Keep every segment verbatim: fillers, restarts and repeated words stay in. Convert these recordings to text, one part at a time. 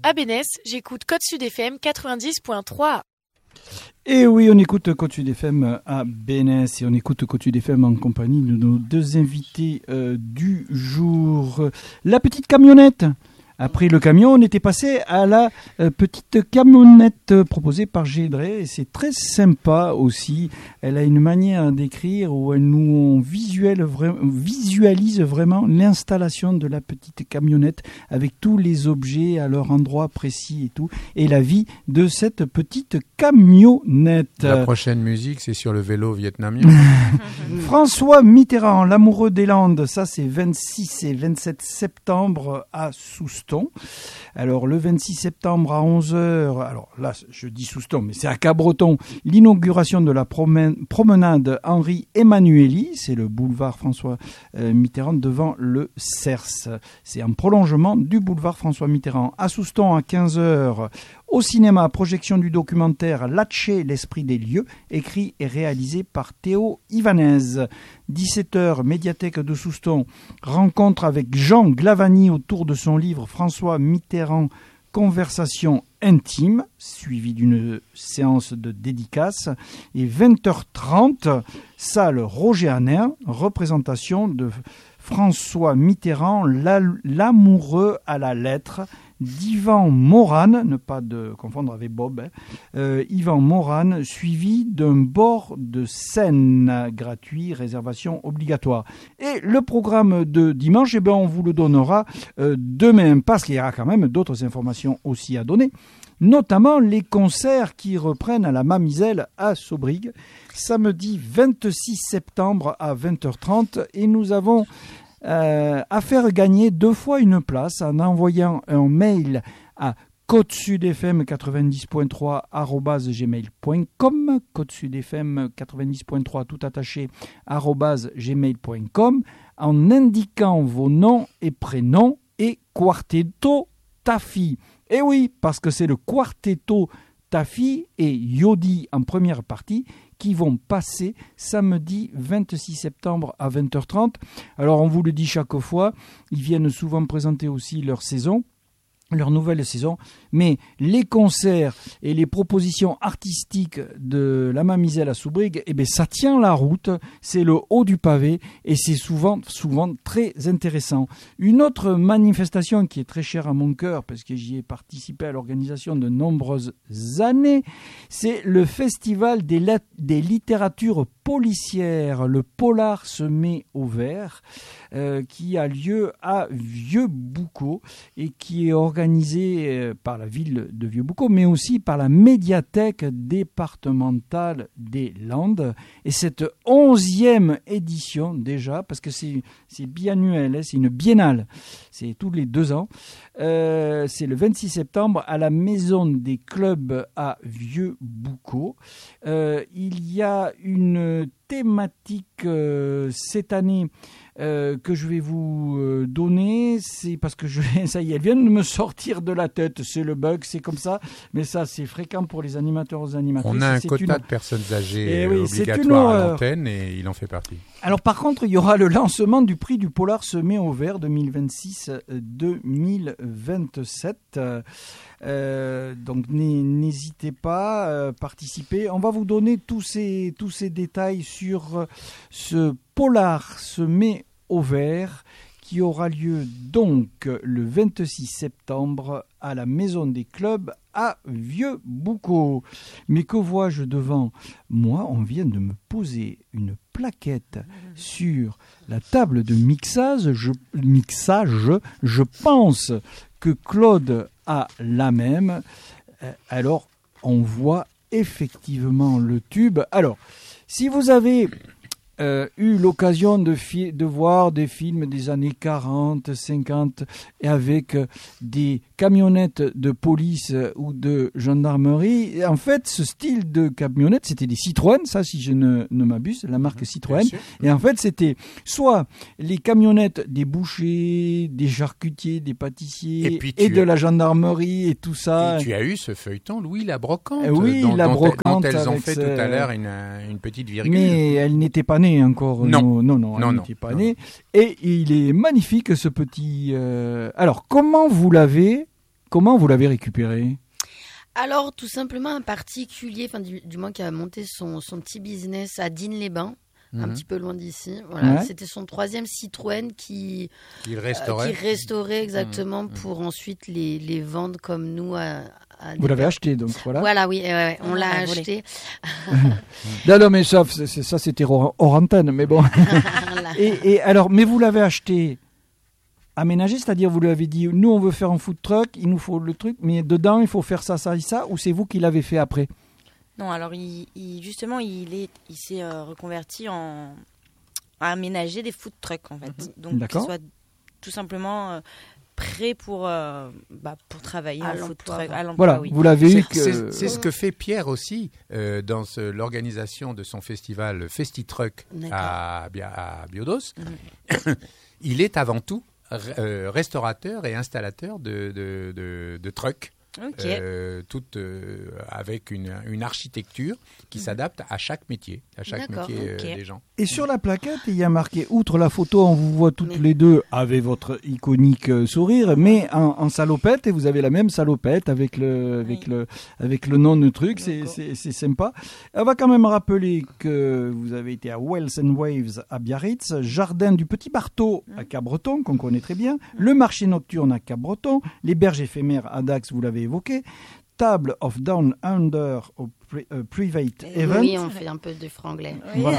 À Bénès, j'écoute Côte Sud F M quatre-vingt-dix point trois. Et oui, on écoute Côte Sud F M à Bénès et on écoute Côte Sud F M en compagnie de nos deux invités euh, du jour. La petite camionnette. Après le camion, on était passé à la euh, petite camionnette euh, proposée par Gédré et c'est très sympa aussi. Elle a une manière d'écrire où elle nous visuel, vra- visualise vraiment l'installation de la petite camionnette avec tous les objets à leur endroit précis et tout, et la vie de cette petite camionnette. La prochaine musique, c'est sur le vélo vietnamien. François Mitterrand, l'amoureux des Landes, ça c'est vingt-six et vingt-sept septembre à Souston. Alors le vingt-six septembre à onze heures, alors là je dis Souston, mais c'est à Cabreton, l'inauguration de la promène, promenade Henri Emmanuelli, c'est le boulevard François euh, Mitterrand devant le C E R S. C'est un prolongement du boulevard François Mitterrand. À Souston à quinze heures, au cinéma, projection du documentaire Latché, l'esprit des lieux, écrit et réalisé par Théo Ivanez. dix-sept heures, médiathèque de Souston, rencontre avec Jean Glavani autour de son livre François Mitterrand, conversation intime, suivie d'une séance de dédicace. Et vingt heures trente, salle Roger Haner, représentation de François Mitterrand, l'amoureux à la lettre, d'Yvan Morane, ne pas de confondre avec Bob, hein, euh, Yvan Morane, suivi d'un bord de scène gratuit, réservation obligatoire. Et le programme de dimanche, eh ben, on vous le donnera euh, demain, parce qu'il y aura quand même d'autres informations aussi à donner, notamment les concerts qui reprennent à la Mamiselle à Saubrigue, samedi vingt-six septembre à vingt heures trente, et nous avons Euh, à faire gagner deux fois une place en envoyant un mail à côte sud f m quatre-vingt-dix point trois arobase gmail point com, côte sud f m quatre-vingt-dix point trois tout attaché arobase gmail point com, en indiquant vos noms et prénoms et Quartetto Tafi. Et oui, parce que c'est le Quartetto Tafi et Yodi en première partie qui vont passer samedi vingt-six septembre à vingt heures trente. Alors on vous le dit chaque fois, ils viennent souvent présenter aussi leur saison, leur nouvelle saison, mais les concerts et les propositions artistiques de la Mamiselle à Saubrigue, eh bien, ça tient la route, c'est le haut du pavé et c'est souvent, souvent très intéressant. Une autre manifestation qui est très chère à mon cœur, parce que j'y ai participé à l'organisation de nombreuses années, c'est le Festival des, lat- des littératures policières, le Polar se met au vert, euh, qui a lieu à Vieux-Boucau et qui est organisé euh, par la ville de Vieux-Boucau, mais aussi par la médiathèque départementale des Landes. Et cette onzième édition déjà, parce que c'est, c'est biannuel, hein, c'est une biennale, c'est tous les deux ans, euh, c'est le vingt-six septembre à la Maison des Clubs à Vieux-Boucau. Euh, il y a une thématique euh, cette année euh, que je vais vous euh, donner, c'est parce que je, ça y est, elle vient de me sortir de la tête, c'est le bug, c'est comme ça, mais ça c'est fréquent pour les animateurs aux animatrices. On a un c'est quota une... de personnes âgées eh oui, obligatoire à l'antenne et il en fait partie. Alors par contre, il y aura le lancement du prix du Polar se met au vert deux mille vingt-six deux mille vingt-sept. Euh, donc n'hésitez pas à euh, participer. On va vous donner tous ces, tous ces détails sur euh, ce Polar se met au vert qui aura lieu donc le vingt-six septembre à la Maison des Clubs à Vieux-Boucau. Mais que vois-je devant moi? On vient de me poser une plaquette sur la table de mixage. Je, mixage, je pense que Claude a la même. Alors, on voit effectivement le tube. Alors, si vous avez euh, eu l'occasion de, fi- de voir des films des années quarante, cinquante, et avec euh, des camionnettes de police euh, ou de gendarmerie, et en fait, ce style de camionnette, c'était des Citroën, ça, si je ne, ne m'abuse, la marque Citroën. Et en fait, c'était soit les camionnettes des bouchers, des charcutiers, des pâtissiers, et, et de as... la gendarmerie, et tout ça. Et tu as eu ce feuilleton, Louis la Brocante, oui, dont, la dont, brocante dont elles ont fait ce... tout à l'heure une, une petite virgule. Mais elle n'était pas née encore. Non, non, non, elle non, n'était non, pas non. née. Et il est magnifique ce petit. Euh... Alors, comment vous l'avez comment vous l'avez récupéré ? Alors, tout simplement, un particulier, enfin, du, du moins qui a monté son, son petit business à Digne-les-Bains, mmh. un petit peu loin d'ici. Voilà. Ouais. C'était son troisième Citroën qui, qui restaurait. Euh, qui restaurait exactement mmh. pour mmh. ensuite les, les vendre comme nous à, à Vous l'avez acheté, donc voilà. Voilà, oui, euh, on l'a ah, acheté. non, non, mais ça, c'est, ça c'était hors, hors antenne, mais bon. et, et alors, mais vous l'avez acheté aménagé, c'est-à-dire vous lui avez dit, nous on veut faire un food truck, il nous faut le truc, mais dedans il faut faire ça, ça et ça, ou c'est vous qui l'avez fait après ? Non, alors il, il, justement il, est, il s'est euh, reconverti en à aménager des food trucks en fait, mmh. donc qu'il soit tout simplement euh, prêt pour, euh, bah, pour travailler à en food truck, à l'emploi. Voilà, oui. Vous l'avez c'est, eu que... c'est, c'est ce que fait Pierre aussi euh, dans ce, l'organisation de son festival FestiTruck à, à Biodos. Mmh. Il est avant tout Euh, restaurateur et installateur de, de, de, de trucks, okay. euh, toutes euh, avec une, une architecture qui mmh. s'adapte à chaque métier, à chaque D'accord, métier okay. euh, des gens. Et sur la plaquette, il y a marqué, outre la photo, on vous voit toutes mais... les deux avec votre iconique euh, sourire, mais en, en salopette, et vous avez la même salopette avec le, avec oui. le, avec le nom du truc, c'est, c'est, c'est sympa. On va quand même rappeler que vous avez été à Wells and Waves à Biarritz, Jardin du Petit Barteau mmh. à Cap-Breton, qu'on connaît très bien, mmh. le marché nocturne à Cap-Breton, les berges éphémères à Dax, vous l'avez évoqué, Table of Down Under au pri- uh, Private et Event. Oui, on fait un peu de franglais. Oui. Voilà.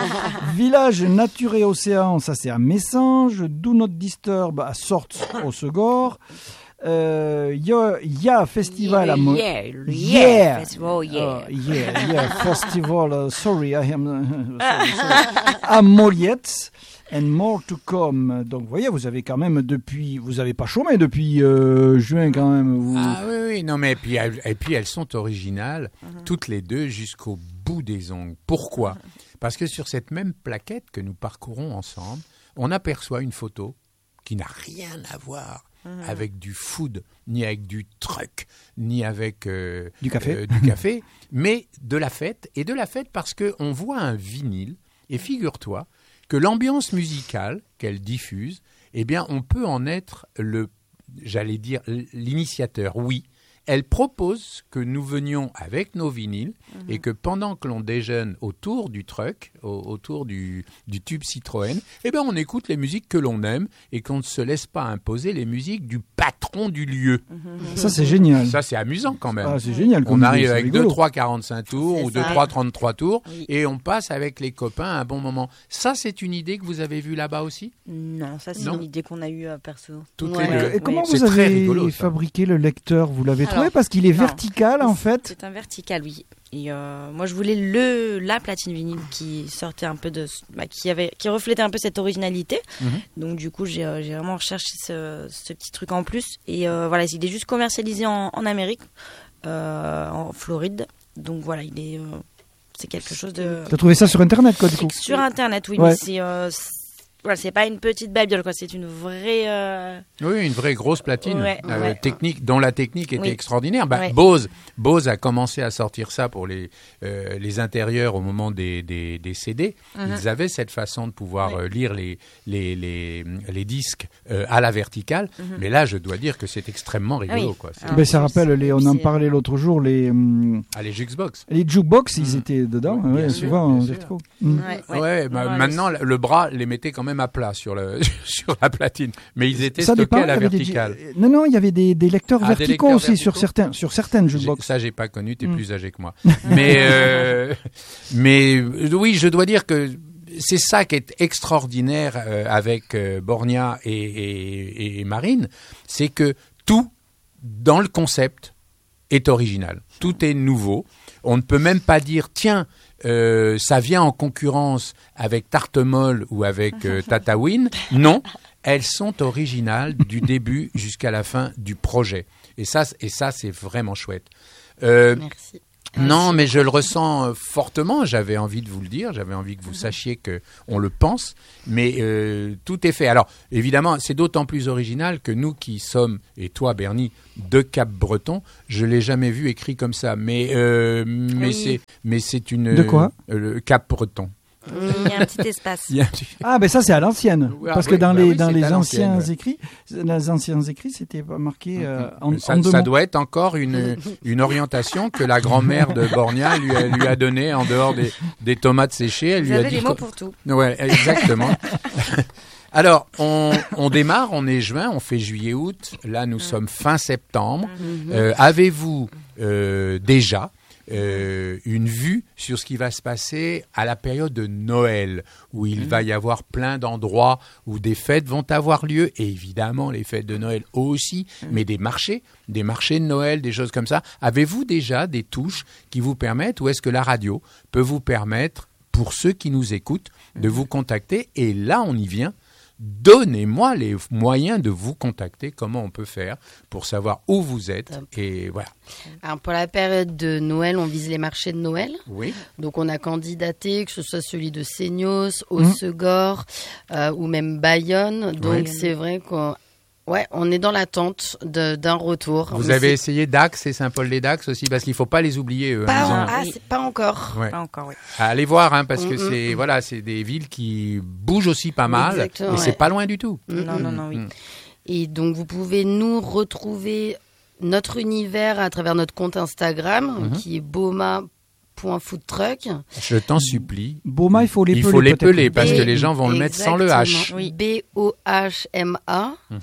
Village Nature et Océan, ça c'est à Messanges. Do Not Disturb à Sorts au Segor. Il euh, y, y a un festival yeah, à Mo- yeah, yeah, yeah, festival, yeah. Uh, yeah, yeah, festival. Uh, sorry, I am uh, sorry, sorry. à Molliette. And more to come. Donc, vous voyez, vous avez quand même depuis, vous n'avez pas chômé depuis euh, juin quand même. Vous... Ah oui, oui, non mais et puis, et puis elles sont originales, uh-huh. toutes les deux jusqu'au bout des ongles. Pourquoi ? Uh-huh. Parce que sur cette même plaquette que nous parcourons ensemble, on aperçoit une photo qui n'a rien à voir uh-huh. avec du food, ni avec du truck, ni avec euh, du café, euh, du café, mais de la fête. Et de la fête parce qu'on voit un vinyle, et figure-toi que l'ambiance musicale qu'elle diffuse, eh bien, on peut en être le, j'allais dire, l'initiateur. Oui, elle propose que nous venions avec nos vinyles mmh. et que pendant que l'on déjeune autour du truck, au, autour du, du tube Citroën, eh bien, on écoute les musiques que l'on aime et qu'on ne se laisse pas imposer les musiques du patron du lieu. Mmh. Ça, c'est génial. Ça, c'est amusant quand même. Ah, c'est génial. On arrive avec deux trois quarante-cinq tours c'est ou deux trois trente-trois tours oui. et on passe avec les copains un bon moment. Ça, c'est une idée que vous avez vue là-bas aussi ? Non, ça, c'est non. une idée qu'on a eue euh, perso. Tout ouais. est le... Et comment c'est vous avez rigolo, fabriqué le lecteur ? Vous l'avez trouvé parce qu'il est non, vertical en fait. C'est un vertical, oui. Et euh, moi, je voulais le la platine vinyle qui sortait un peu de, bah, qui avait, qui reflétait un peu cette originalité. Mm-hmm. Donc du coup, j'ai, euh, j'ai vraiment recherché ce, ce petit truc en plus. Et euh, voilà, il est juste commercialisé en, en Amérique, euh, en Floride. Donc voilà, il est, euh, c'est quelque chose de. T'as trouvé ça sur internet, quoi, du coup ? Sur internet, oui, ouais. mais c'est. Euh, Voilà, c'est pas une petite babiole, quoi. C'est une vraie. Euh... Oui, une vraie grosse platine, ouais, euh, ouais. technique, dont la technique était oui. extraordinaire. Bah, ouais. Bose, Bose a commencé à sortir ça pour les euh, les intérieurs au moment des des, des C D. Mm-hmm. Ils avaient cette façon de pouvoir ouais. euh, lire les les les les disques euh, à la verticale. Mm-hmm. Mais là, je dois dire que c'est extrêmement rigolo, oui. quoi. Ah, mais ça rappelle les. On en parlait l'autre jour les. Hum, ah, les jukebox. Les jukebox, mm. ils étaient dedans, ouais, ouais, sûr, souvent en verticaux. Mm. Ouais, ouais. ouais bah, ouais, maintenant le... le bras les mettait quand même à plat sur le sur la platine, mais ils étaient ça stockés dépend, à la verticale. Des... Non, non, il y avait des, des lecteurs ah, verticaux des lecteurs aussi verticaux sur certains, sur certaines jukebox. J'ai, ça, j'ai pas connu. T'es mm. plus âgé que moi. mais, euh, mais oui, je dois dire que c'est ça qui est extraordinaire euh, avec euh, Borgna et, et, et Marine, c'est que tout dans le concept est original. Tout est nouveau. On ne peut même pas dire tiens. Euh, ça vient en concurrence avec Tartemol ou avec euh, Tatawin. Non, elles sont originales du début jusqu'à la fin du projet. Et ça, et ça c'est vraiment chouette. Euh, Merci. Non, mais je le ressens fortement. J'avais envie de vous le dire. J'avais envie que vous sachiez que on le pense. Mais euh, tout est fait. Alors, évidemment, c'est d'autant plus original que nous qui sommes, et toi, Bernie, de Cap-Breton, je l'ai jamais vu écrit comme ça. Mais euh, mais oui. c'est mais c'est une de quoi euh, le Cap-Breton. Il y a un petit espace. Il y a un petit- Ah, ben ça, c'est à l'ancienne. Ah, Parce que oui, dans bah les, oui, dans c'est les à anciens l'ancienne, ouais. écrits, les anciens écrits, c'était pas marqué euh, en, ça, en deux ça mots. doit être encore une, une orientation que la grand-mère de Borgna lui a, lui a donnée en dehors des, des tomates séchées. Elle Vous lui a avez dit les mots quoi- pour tout. Ouais, exactement. Alors, on, on démarre, on est juin, on fait juillet-août. Là, nous sommes fin septembre. Euh, avez-vous euh, déjà euh, une vue sur ce qui va se passer à la période de Noël, où il va y avoir plein d'endroits où des fêtes vont avoir lieu, et évidemment les fêtes de Noël aussi, mais des marchés, des marchés de Noël, des choses comme ça. Avez-vous déjà des touches qui vous permettent, ou est-ce que la radio peut vous permettre, pour ceux qui nous écoutent, de vous contacter? Et là, on y vient. Donnez-moi les moyens de vous contacter, comment on peut faire pour savoir où vous êtes. Top. Et voilà. Alors pour la période de Noël, on vise les marchés de Noël. Oui. Donc on a candidaté, que ce soit celui de Seignos, Hossegor euh, ou même Bayonne. Donc Oui. c'est vrai qu'on ouais, on est dans l'attente de- d'un retour. Vous Mais avez c'est essayé Dax et Saint-Paul-les-Dax aussi, parce qu'il ne faut pas les oublier. Eux, pas, hein, ils ont- ah, Oui. c'est pas encore. Ouais. Pas encore, oui. Allez voir, hein, parce que Mm, mm, c'est mm. voilà, c'est des villes qui bougent aussi pas mal, Exactement, et c'est ouais. pas loin du tout. Mm, Non, mm. non, non, oui. Mm. Et donc vous pouvez nous retrouver notre univers à travers notre compte Instagram Mhm. qui est boma point food truck. Je t'en supplie. Boma, il faut les Il peler. faut les peut-être. peler, parce B- que les gens vont le mettre sans le H. Exactement. Oui. B O H M A. Mhm.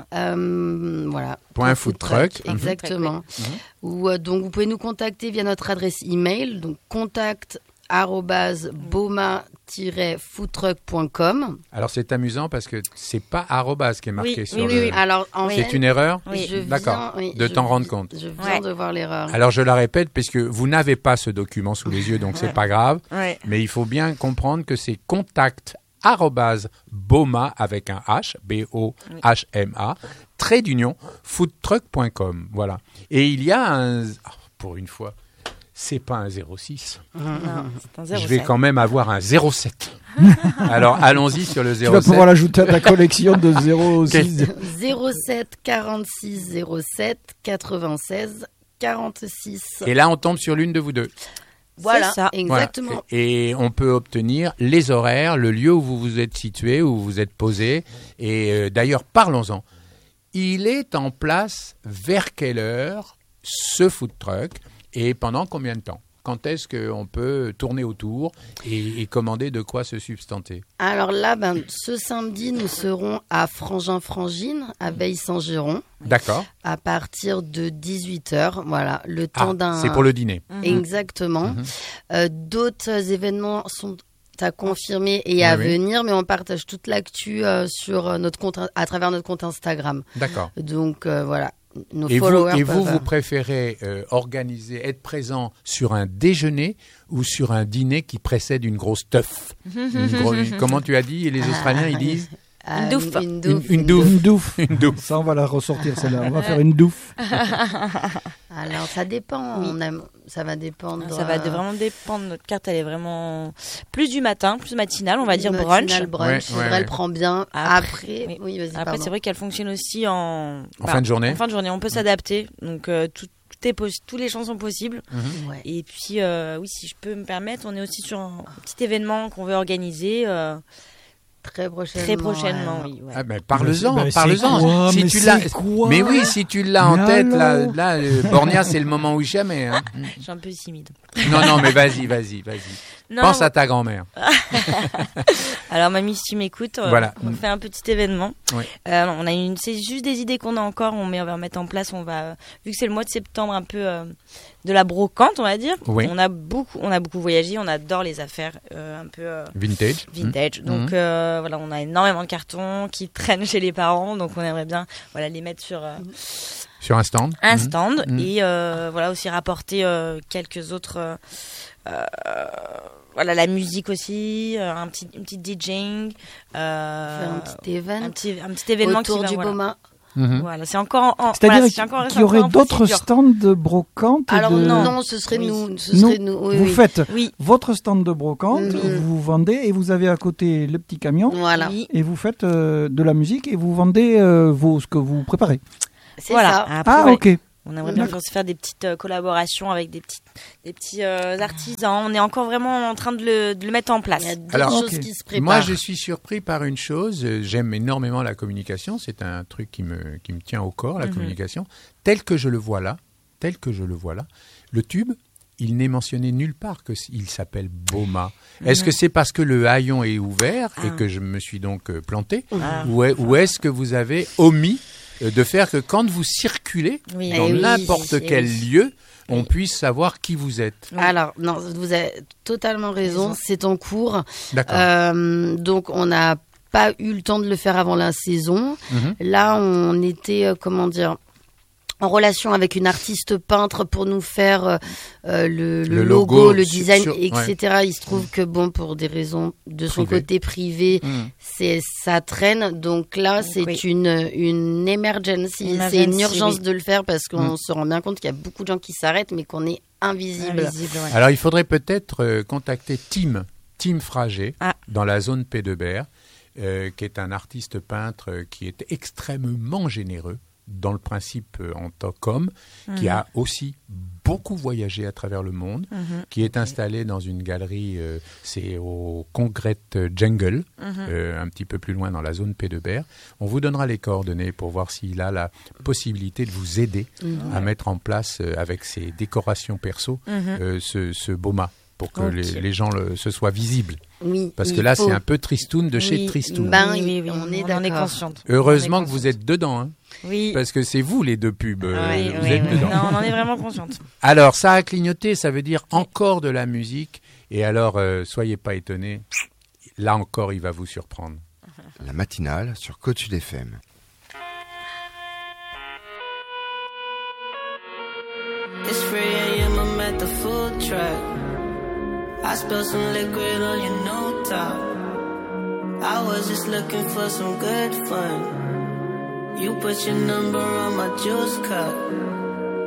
Euh, voilà. Point food truck. Mhm. Exactement. Ou, euh, donc vous pouvez nous contacter via notre adresse email, donc contact arobase boma tiret foodtruck point com. Alors c'est amusant parce que c'est pas arrobas qui est marqué Oui, sur oui, le. oui, oui. Alors en C'est fait, une erreur. Oui. je viens, D'accord. oui, De je t'en rendre vi- compte. Je viens Ouais. de voir l'erreur. Alors je la répète puisque vous n'avez pas ce document sous les yeux, donc c'est pas grave. Ouais. Mais il faut bien comprendre que c'est contact arobase boma avec un H, B O H M A, trait d'union, foodtruck point com. Voilà. Et il y a un. oh, pour une fois, c'est pas un zéro six. Non, c'est un zéro Je vais sept. quand même avoir un zéro sept. Alors allons-y sur le Tu zéro vas sept. pouvoir l'ajouter à ta collection de zéro six. zéro sept quarante-six zéro sept quatre-vingt-seize quarante-six. Et là, on tombe sur l'une de vous deux. Voilà, C'est ça. exactement. Voilà. Et et on peut obtenir les horaires, le lieu où vous vous êtes situé, où vous vous êtes posé. Et euh, d'ailleurs, parlons-en. Il est en place vers quelle heure ce food truck et pendant combien de temps? Quand est-ce qu'on peut tourner autour et, et commander de quoi se substanter? Alors là, ben, ce samedi, nous serons à Frangin-Frangine, à Veille-Saint-Géron, D'accord. à partir de dix-huit heures. Voilà, le temps Ah, d'un... c'est pour le dîner. Exactement. Mhm. Euh, d'autres événements sont à confirmer et à Oui, oui. venir, mais on partage toute l'actu euh, sur notre compte, à travers notre compte Instagram. D'accord. Donc euh, voilà, nos Et vous, followers et vous, peuvent- vous préférez euh, organiser, être présent sur un déjeuner ou sur un dîner qui précède une grosse teuf? Une gros- Comment tu as dit? Et les Australiens, ils disent Ah, Une douffe. Une, douffe. Une- une douffe. Une douffe. une douffe. Ça, on va la ressortir, celle-là. On va faire une douffe. Alors ça dépend. Oui. On aime, ça va dépendre. Ça va de- euh, vraiment dépendre. Notre carte, elle est vraiment plus du matin, plus matinale, on va dire matinal, brunch. brunch. Ouais, c'est ouais, vrai, ouais. elle prend bien. Après, Après, oui. oui, vas-y. Après, pardon. c'est vrai qu'elle fonctionne aussi en, En fin de journée. En fin de journée, on peut s'adapter. Donc, euh, tout, tout est possi- tous les champs sont possibles. Ouais. Et puis, euh, oui, si je peux me permettre, on est aussi sur un petit événement qu'on veut organiser euh, Très prochainement. très prochainement. ouais. Oui, ouais. Ah ben, parle-en, Ben, c'est parle-en. quoi, Si mais tu c'est l'as, quoi mais oui, si tu l'as en Mais tête, là, alors là, euh, Borgna, c'est le moment ou jamais. Hein. Je suis un peu timide. Non, non, mais vas-y, vas-y, vas-y. Non, Pense à ta grand-mère. alors, mamie, si tu m'écoutes, euh, Voilà. on fait un petit événement. Oui. Euh, on a une, c'est juste des idées qu'on a encore. On, met, on va mettre en place. On va, vu que c'est le mois de septembre, un peu euh, de la brocante, on va dire. Oui. On a beaucoup, on a beaucoup voyagé. On adore les affaires euh, un peu euh, Vintage. vintage. Donc Mhm. euh, voilà, on a énormément de cartons qui traînent chez les parents. Donc on aimerait bien, voilà, les mettre sur euh, Sur un stand. un Mhm. stand Mhm. et euh, voilà aussi rapporter euh, quelques autres. euh, euh, voilà, la musique aussi, euh, un petit, une petite DJing, euh, Faire un petit event. un petit, un petit événement autour qui va, du voilà. Boma. Mhm. Voilà, c'est encore en, C'est-à-dire voilà, c'est encore- qu'il c'est y aurait encore en d'autres procédure. stands de brocante. Alors de... non, non, ce serait Oui. nous. Ce Nous, serait nous. Oui, vous oui. faites Oui, votre stand de brocante, Mhm. vous vendez et vous avez à côté le petit camion Voilà. oui. et vous faites euh, de la musique et vous vendez euh, vos, ce que vous préparez. C'est Voilà. ça. Après, Ah, ouais. ok. On aimerait bien faire, se faire des petites euh, collaborations avec des petits, des petits euh, artisans. On est encore vraiment en train de le, de le mettre en place. Il y a d'autres Alors, choses okay. qui se préparent. Moi, je suis surpris par une chose. J'aime énormément la communication. C'est un truc qui me, qui me tient au corps, la mm-hmm. communication. Tel que je le vois là, tel que je le vois là, le tube, il n'est mentionné nulle part qu'il s'appelle Boma. Mm-hmm. Est-ce que c'est parce que le haillon est ouvert ah. et que je me suis donc planté ah. ou, est, ou est-ce que vous avez omis de faire que quand vous circulez oui. dans oui, n'importe oui, quel oui. lieu, on puisse savoir qui vous êtes. Alors, non, vous avez totalement raison, c'est en cours. D'accord. Euh, donc, on n'a pas eu le temps de le faire avant la saison. Mm-hmm. Là, on était, euh, comment dire... en relation avec une artiste peintre pour nous faire euh, le, le, le logo, logo, le design, sur, et cetera. Ouais. Il se trouve mmh. que bon, pour des raisons de son privé. côté privé, mmh. c'est ça traîne. Donc là, donc, c'est oui. une une emergency. emergency. C'est une urgence oui. de le faire parce qu'on mmh. se rend bien compte qu'il y a beaucoup de gens qui s'arrêtent, mais qu'on est invisible. invisible ouais. Alors, il faudrait peut-être euh, contacter Tim, Tim Fragé, ah. dans la zone P de Berre, euh, qui est un artiste peintre euh, qui est extrêmement généreux dans le principe euh, en tant qu'homme, mmh. qui a aussi beaucoup voyagé à travers le monde, mmh. qui est installé dans une galerie, euh, c'est au Congrès Jungle, mmh. euh, un petit peu plus loin dans la zone P de Berre. On vous donnera les coordonnées pour voir s'il a la possibilité de vous aider mmh. à mettre en place, euh, avec ses décorations perso, mmh. euh, ce, ce Boma, pour que okay. les, les gens le, se soient visibles. Oui, parce que là, faut... c'est un peu tristoun de oui, chez tristoun. Ben, oui, oui, oui, on est, on est consciente. Heureusement est que vous êtes dedans, hein. Oui. Parce que c'est vous les deux pubs. Oui, euh, vous oui, êtes oui. dedans. Non, on en est vraiment consciente. Alors, ça a clignoté, ça veut dire encore de la musique. Et alors, euh, soyez pas étonnés. Là encore, il va vous surprendre. La matinale sur Côte Sud F M. It's three a.m. I'm at the food truck. I spilled some liquid on your new top. I was just looking for some good fun. You put your number on my juice cup.